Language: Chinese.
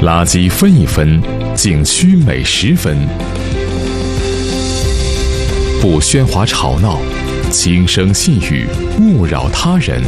垃圾分一分，景区每10分。不喧哗吵闹，轻声细语，勿扰他人。